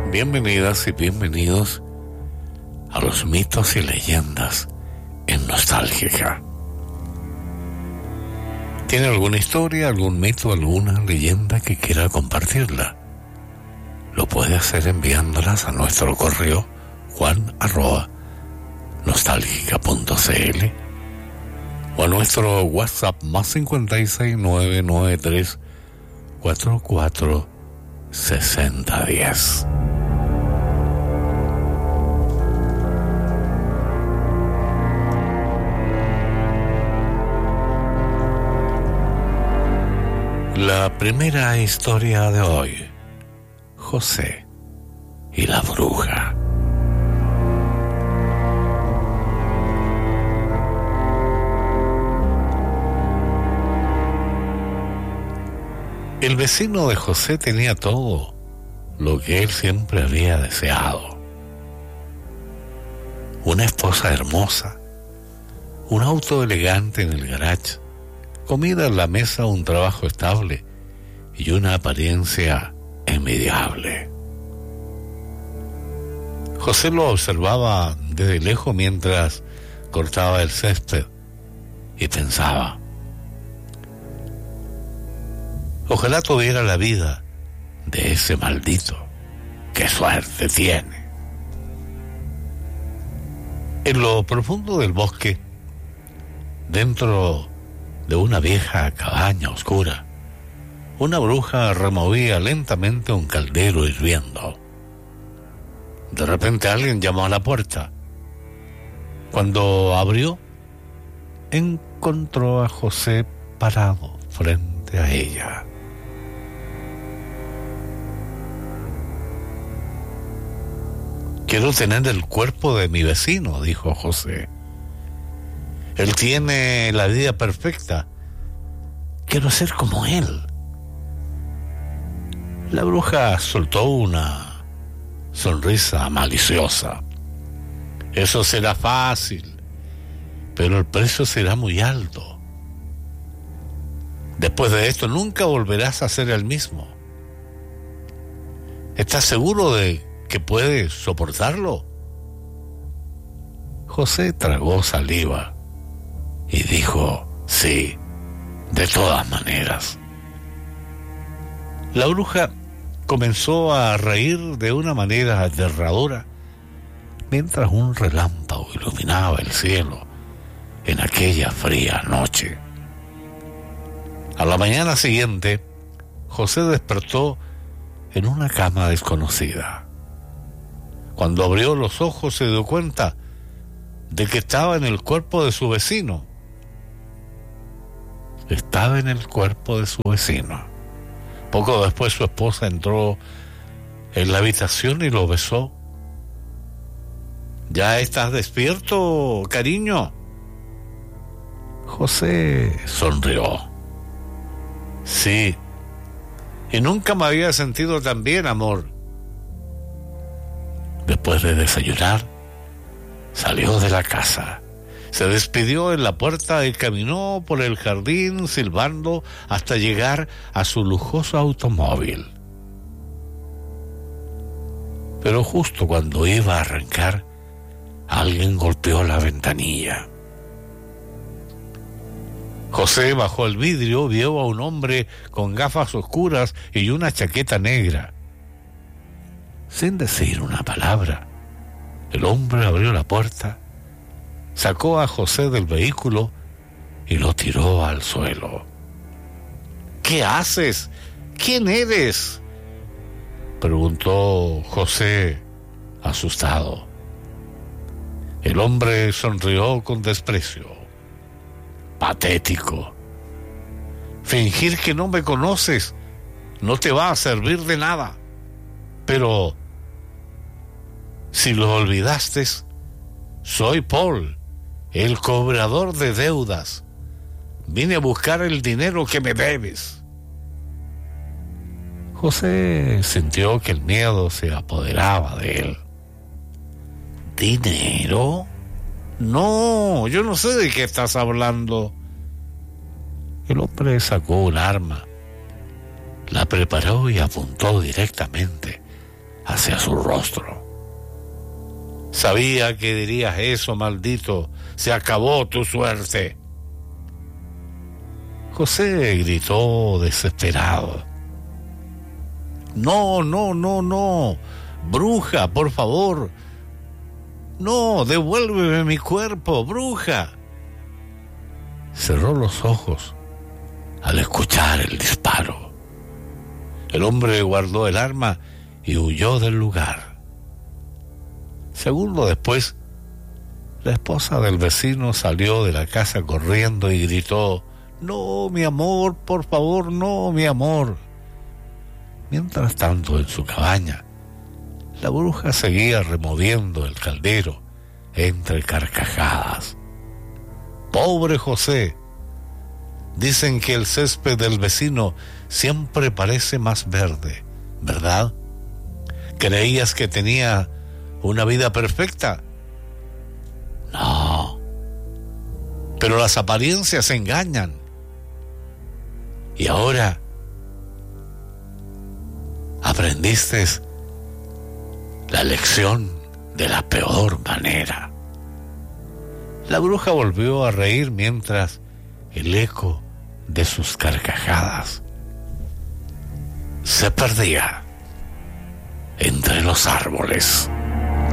Bienvenidas y bienvenidos a los mitos y leyendas en Nostálgica. ¿Tiene alguna historia, algún mito, alguna leyenda que quiera compartirla? Lo puede hacer enviándolas a nuestro correo juan@nostalgica.cl o a nuestro WhatsApp más 56 993 44 6010. La primera historia de hoy: José y la bruja. El vecino de José tenía todo lo que él siempre había deseado: una esposa hermosa, un auto elegante en el garage, comida en la mesa, un trabajo estable y una apariencia envidiable. José lo observaba desde lejos mientras cortaba el césped y pensaba: ojalá tuviera la vida de ese maldito. ¡Qué suerte tiene! En lo profundo del bosque, dentro de una vieja cabaña oscura, una bruja removía lentamente un caldero hirviendo. De repente alguien llamó a la puerta. Cuando abrió, encontró a José parado frente a ella. Quiero tener el cuerpo de mi vecino, dijo José. Él tiene la vida perfecta. Quiero ser como él. La bruja soltó una sonrisa maliciosa. Eso será fácil, pero el precio será muy alto. Después de esto nunca volverás a ser el mismo. ¿Estás seguro de que puedes soportarlo? José tragó saliva y dijo: sí, de todas maneras. La bruja comenzó a reír de una manera aterradora mientras un relámpago iluminaba el cielo en aquella fría noche. A la mañana siguiente, José despertó en una cama desconocida. Cuando abrió los ojos se dio cuenta de que estaba en el cuerpo de su vecino. Estaba en el cuerpo de su vecino. Poco después su esposa entró en la habitación y lo besó. ¿Ya estás despierto, cariño? José sonrió. Sí, y nunca me había sentido tan bien, amor. Después de desayunar, salió de la casa. Se despidió en la puerta y caminó por el jardín silbando hasta llegar a su lujoso automóvil. Pero justo cuando iba a arrancar, alguien golpeó la ventanilla. José bajó el vidrio, vio a un hombre con gafas oscuras y una chaqueta negra. Sin decir una palabra, el hombre abrió la puerta, sacó a José del vehículo y lo tiró al suelo. ¿Qué haces? ¿Quién eres?, preguntó José, asustado. El hombre sonrió con desprecio. Patético. Fingir que no me conoces no te va a servir de nada. Pero si lo olvidaste, soy Paul, el cobrador de deudas. Vine a buscar el dinero que me debes. José sintió que el miedo se apoderaba de él. ¿Dinero? No, yo no sé de qué estás hablando. El hombre sacó un arma, la preparó y apuntó directamente hacia su rostro. Sabía que dirías eso, maldito. Se acabó tu suerte. José gritó desesperado. No, no, no, no. Bruja, por favor. No, devuélveme mi cuerpo, bruja. Cerró los ojos al escuchar el disparo. El hombre guardó el arma y huyó del lugar. Segundo después, la esposa del vecino salió de la casa corriendo y gritó: no, mi amor, por favor, no, mi amor. Mientras tanto, en su cabaña, la bruja seguía removiendo el caldero entre carcajadas. Pobre José. Dicen que el césped del vecino siempre parece más verde, ¿verdad? ¿Creías que tenía una vida perfecta? No. Pero las apariencias engañan. Y ahora aprendiste la lección de la peor manera. La bruja volvió a reír mientras el eco de sus carcajadas se perdía entre los árboles.